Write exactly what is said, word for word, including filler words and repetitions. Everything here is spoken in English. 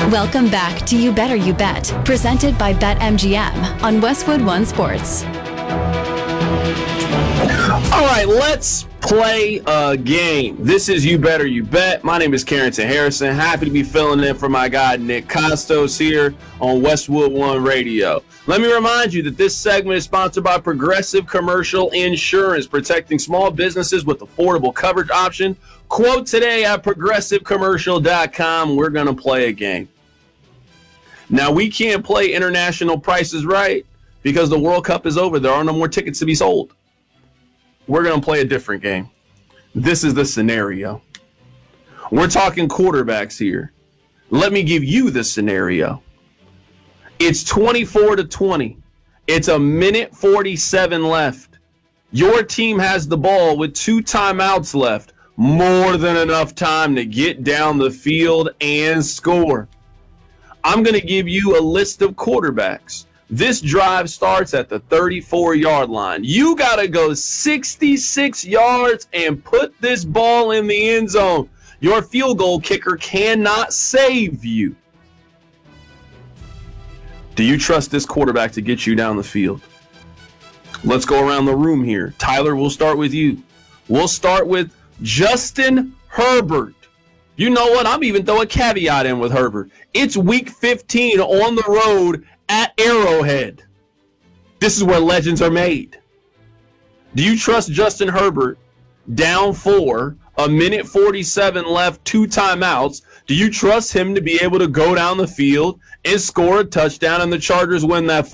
Welcome back to You Better You Bet, presented by BetMGM on Westwood One Sports. All right, let's play a game. This is You Better You Bet. My name is Carrington Harrison. Happy to be filling in for my guy Nick Costos here on Westwood One Radio. Let me remind you that this segment is sponsored by Progressive Commercial Insurance, protecting small businesses with affordable coverage option. Quote today at progressive commercial dot com. We're going to play a game. Now, we can't play international prices right because the World Cup is over. There are no more tickets to be sold. We're going to play a different game. This is the scenario. We're talking quarterbacks here. Let me give you the scenario. It's twenty-four to twenty. It's a minute forty-seven left. Your team has the ball with two timeouts left. More than enough time to get down the field and score. I'm going to give you a list of quarterbacks. This drive starts at the thirty-four-yard line. You got to go sixty-six yards and put this ball in the end zone. Your field goal kicker cannot save you. Do you trust this quarterback to get you down the field? Let's go around the room here. Tyler, we'll start with you. We'll start with Justin Herbert. You know what? I'm even throw a caveat in with Herbert. It's week fifteen on the road at Arrowhead. This is where legends are made. Do you trust Justin Herbert down four, a minute forty-seven left, two timeouts? Do you trust him to be able to go down the field and score a touchdown and the Chargers win that